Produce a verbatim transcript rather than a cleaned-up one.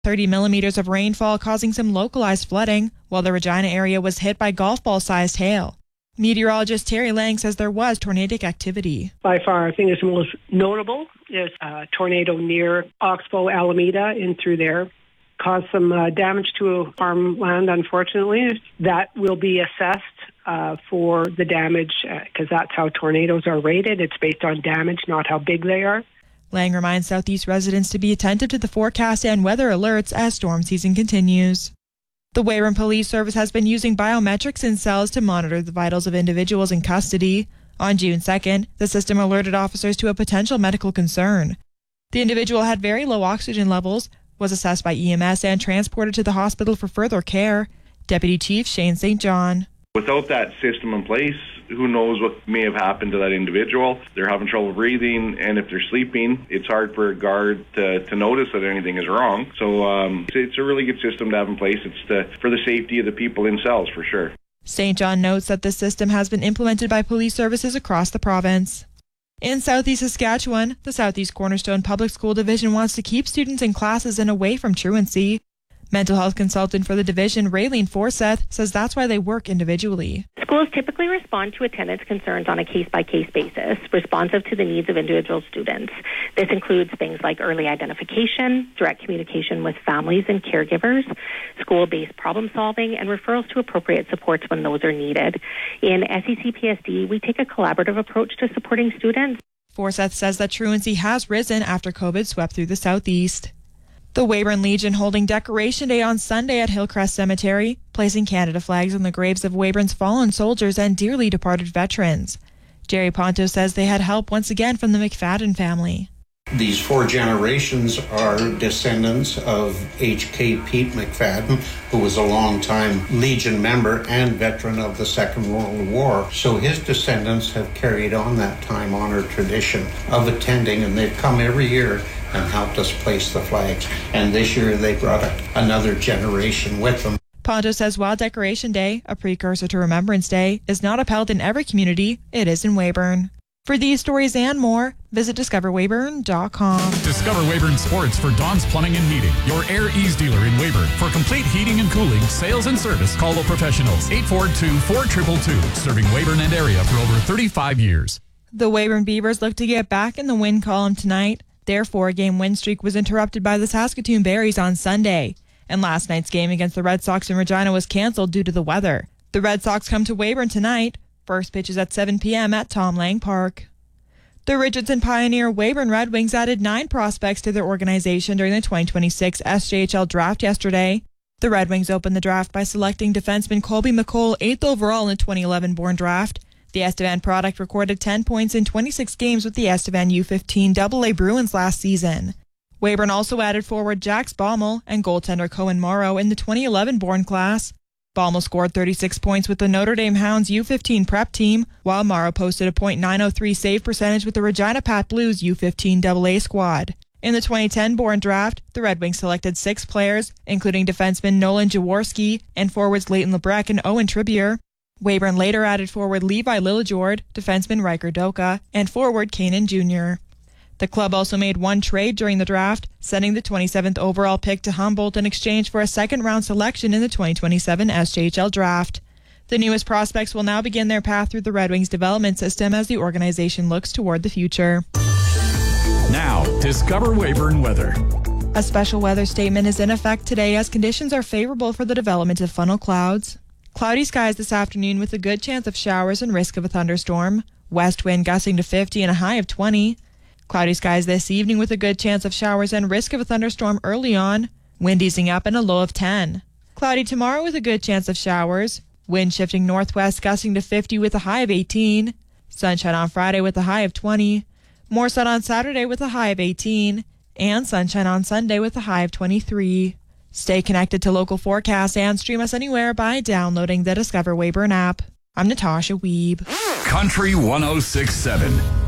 thirty millimeters of rainfall causing some localized flooding, while the Regina area was hit by golf ball-sized hail. Meteorologist Terry Lang says there was tornadic activity. By far, I think it's most notable is a tornado near Oxbow, Alameda, in through there. Caused some uh, damage to farmland, unfortunately. That will be assessed uh, for the damage because uh, that's how tornadoes are rated. It's based on damage, not how big they are. Lang reminds Southeast residents to be attentive to the forecast and weather alerts as storm season continues. The Weyburn Police Service has been using biometrics in cells to monitor the vitals of individuals in custody. On June second, the system alerted officers to a potential medical concern. The individual had very low oxygen levels, was assessed by E M S and transported to the hospital for further care. Deputy Chief Shane Saint John. Without that system in place, who knows what may have happened to that individual. They're having trouble breathing, and if they're sleeping, it's hard for a guard to, to notice that anything is wrong. So um, it's a really good system to have in place. It's the, for the safety of the people in cells, for sure. Saint John notes that the system has been implemented by police services across the province. In Southeast Saskatchewan, the Southeast Cornerstone Public School Division wants to keep students in classes and away from truancy. Mental health consultant for the division, Raylene Forseth, says that's why they work individually. Schools typically respond to attendance concerns on a case-by-case basis, responsive to the needs of individual students. This includes things like early identification, direct communication with families and caregivers, school-based problem-solving, and referrals to appropriate supports when those are needed. In S E C P S D, we take a collaborative approach to supporting students. Forseth says that truancy has risen after COVID swept through the Southeast. The Weyburn Legion holding Decoration Day on Sunday at Hillcrest Cemetery, placing Canada flags on the graves of Weyburn's fallen soldiers and dearly departed veterans. Jerry Ponto says they had help once again from the McFadden family. These four generations are descendants of H K Pete McFadden, who was a longtime Legion member and veteran of the Second World War. So his descendants have carried on that time-honored tradition of attending, and they've come every year and helped us place the flags. And this year they brought another generation with them. Ponto says while Decoration Day, a precursor to Remembrance Day, is not upheld in every community, it is in Weyburn. For these stories and more, visit discover weyburn dot com. Discover Weyburn Sports for Don's Plumbing and Heating, your Air Ease dealer in Weyburn. For complete heating and cooling, sales and service, call the professionals. eight four two, four two two two, serving Weyburn and area for over thirty-five years. The Weyburn Beavers look to get back in the win column tonight. Their four-game win streak was interrupted by the Saskatoon Berries on Sunday, and last night's game against the Red Sox in Regina was canceled due to the weather. The Red Sox come to Weyburn tonight. First pitch is at seven p.m. at Tom Lang Park. The Richardson Pioneer Weyburn Red Wings added nine prospects to their organization during the twenty twenty-six S J H L draft yesterday. The Red Wings opened the draft by selecting defenseman Colby McColl eighth overall in the twenty eleven born draft. The Estevan product recorded ten points in twenty-six games with the Estevan U fifteen double A Bruins last season. Weyburn also added forward Jax Baumel and goaltender Cohen Morrow in the twenty eleven born class. Baumel scored thirty-six points with the Notre Dame Hounds U fifteen prep team, while Morrow posted a point nine oh three save percentage with the Regina Pat Blues U fifteen double A squad. In the twenty ten born draft, the Red Wings selected six players, including defenseman Nolan Jaworski and forwards Leighton LeBrecq and Owen Tribbier. Weyburn later added forward Levi Lillejord, defenseman Riker Doka, and forward Kanan Junior The club also made one trade during the draft, sending the twenty-seventh overall pick to Humboldt in exchange for a second-round selection in the twenty twenty-seven S J H L draft. The newest prospects will now begin their path through the Red Wings development system as the organization looks toward the future. Now, discover Weyburn weather. A special weather statement is in effect today as conditions are favorable for the development of funnel clouds. Cloudy skies this afternoon with a good chance of showers and risk of a thunderstorm. West wind gusting to fifty and a high of twenty. Cloudy skies this evening with a good chance of showers and risk of a thunderstorm early on. Wind easing up and a low of ten. Cloudy tomorrow with a good chance of showers. Wind shifting northwest gusting to fifty with a high of eighteen. Sunshine on Friday with a high of twenty. More sun on Saturday with a high of eighteen. And sunshine on Sunday with a high of twenty-three. Stay connected to local forecasts and stream us anywhere by downloading the Discover Weyburn app. I'm Natasha Weeb. Country one oh six point seven.